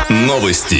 Новости.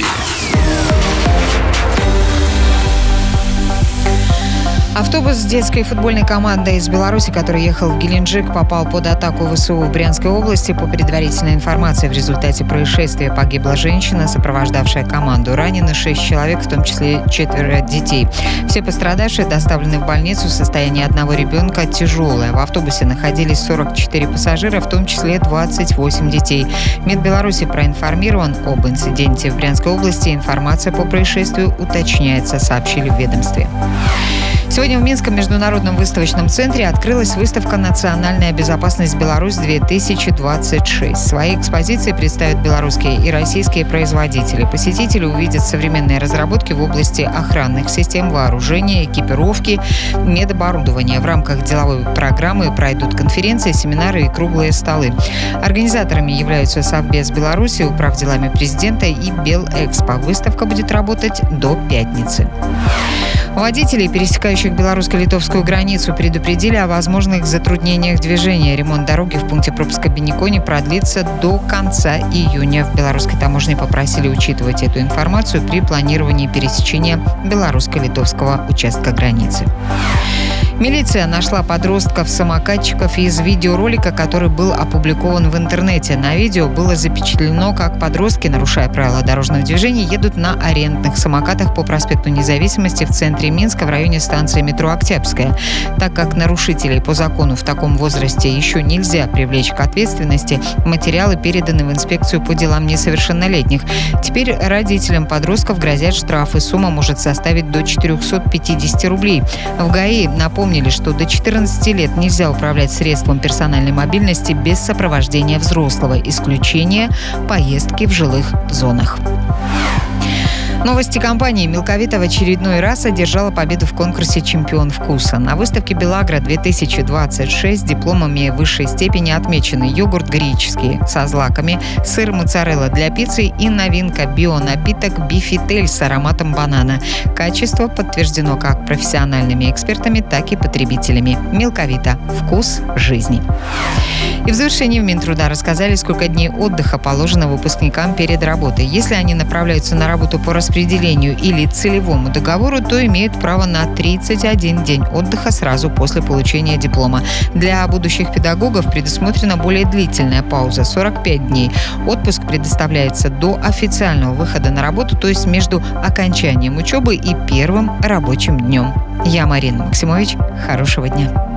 Автобус с детской футбольной командой из Беларуси, который ехал в Геленджик, попал под атаку ВСУ в Брянской области. По предварительной информации, в результате происшествия погибла женщина, сопровождавшая команду. Ранены 6 человек, в том числе 4 детей. Все пострадавшие доставлены в больницу. Состояние одного ребенка тяжелое. В автобусе находились 44 пассажира, в том числе 28 детей. МИД Беларуси проинформирован об инциденте в Брянской области. Информация по происшествию уточняется, сообщили в ведомстве. Сегодня в Минском международном выставочном центре открылась выставка «Национальная безопасность Беларусь-2026». Свои экспозиции представят белорусские и российские производители. Посетители увидят современные разработки в области охранных систем, вооружения, экипировки, медоборудования. В рамках деловой программы пройдут конференции, семинары и круглые столы. Организаторами являются Совбез Беларуси, Управделами президента и Белэкспо. Выставка будет работать до пятницы. Водителей, пересекающих белорусско-литовскую границу, предупредили о возможных затруднениях движения. Ремонт дороги в пункте пропуска Бенникони продлится до конца июня. В белорусской таможне попросили учитывать эту информацию при планировании пересечения белорусско-литовского участка границы. Милиция нашла подростков-самокатчиков из видеоролика, который был опубликован в интернете. На видео было запечатлено, как подростки, нарушая правила дорожного движения, едут на арендных самокатах по проспекту Независимости в центре Минска в районе станции метро Октябрьская. Так как нарушителей по закону в таком возрасте еще нельзя привлечь к ответственности, материалы переданы в инспекцию по делам несовершеннолетних. Теперь родителям подростков грозят штрафы. Сумма может составить до 450 рублей. В ГАИ напомнили, что до 14 лет нельзя управлять средством персональной мобильности без сопровождения взрослого. Исключение – поездки в жилых зонах. Новости компании. Милковита в очередной раз одержала победу в конкурсе «Чемпион вкуса». На выставке «Белагра-2026» дипломами высшей степени отмечены йогурт греческий со злаками, сыр моцарелла для пиццы и новинка бионапиток «Бифитель» с ароматом банана. Качество подтверждено как профессиональными экспертами, так и потребителями. Милковита. Вкус жизни. И в завершении в Минтруда рассказали, сколько дней отдыха положено выпускникам перед работой. Если они направляются на работу по распределению или целевому договору, то имеют право на 31 день отдыха сразу после получения диплома. Для будущих педагогов предусмотрена более длительная пауза – 45 дней. Отпуск предоставляется до официального выхода на работу, то есть между окончанием учебы и первым рабочим днем. Я Марина Максимович. Хорошего дня.